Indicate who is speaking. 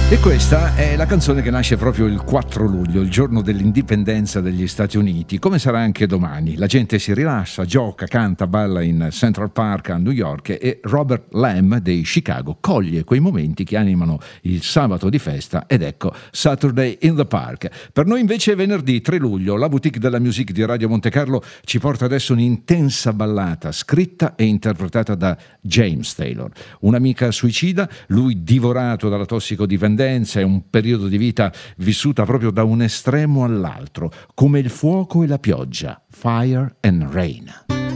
Speaker 1: E questa è la canzone che nasce proprio il 4 luglio, il giorno dell'indipendenza degli Stati Uniti, come sarà anche domani. La gente si rilassa, gioca, canta, balla in Central Park a New York e Robert Lamb dei Chicago coglie quei momenti che animano il sabato di festa ed ecco Saturday in the Park. Per noi invece è venerdì 3 luglio, la boutique della music di Radio Monte Carlo ci porta adesso un'intensa ballata scritta e interpretata da James Taylor. Un'amica suicida, lui divorato dalla tossicodipendenza, è un periodo di vita vissuta proprio da un estremo all'altro, come il fuoco e la pioggia, fire and rain.